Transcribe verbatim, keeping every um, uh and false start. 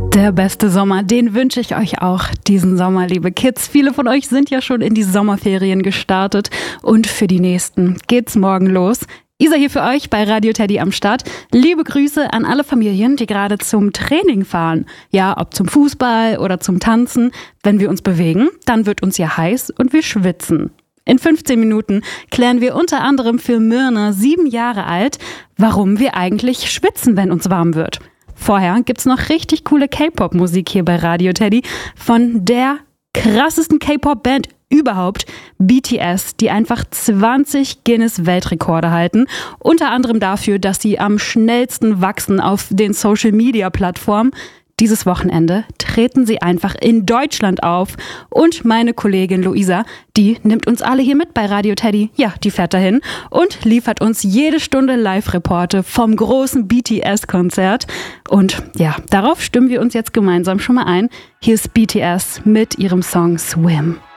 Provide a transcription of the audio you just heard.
Der beste Sommer, den wünsche ich euch auch diesen Sommer, liebe Kids. Viele von euch sind ja schon in die Sommerferien gestartet und für die nächsten geht's morgen los. Isa hier für euch bei Radio Teddy am Start. Liebe Grüße an alle Familien, die gerade zum Training fahren. Ja, ob zum Fußball oder zum Tanzen. Wenn wir uns bewegen, dann wird uns ja heiß und wir schwitzen. In fünfzehn Minuten klären wir unter anderem für Myrna, sieben Jahre alt, warum wir eigentlich schwitzen, wenn uns warm wird. Vorher gibt's noch richtig coole K-Pop-Musik hier bei Radio Teddy von der krassesten K-Pop-Band überhaupt, B T S, die einfach zwanzig Guinness-Weltrekorde halten. Unter anderem dafür, dass sie am schnellsten wachsen auf den Social-Media-Plattformen. Dieses Wochenende treten sie einfach in Deutschland auf. Und meine Kollegin Luisa, die nimmt uns alle hier mit bei Radio Teddy. Ja, die fährt dahin und liefert uns jede Stunde Live-Reporte vom großen B T S-Konzert. Und ja, darauf stimmen wir uns jetzt gemeinsam schon mal ein. Hier ist B T S mit ihrem Song Swim.